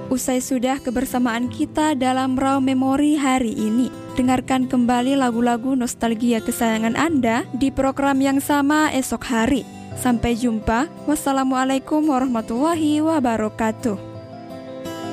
Usai sudah kebersamaan kita dalam Raw Memori hari ini, dengarkan kembali lagu-lagu nostalgia kesayangan Anda di program yang sama esok hari. Sampai jumpa. Wassalamualaikum warahmatullahi wabarakatuh.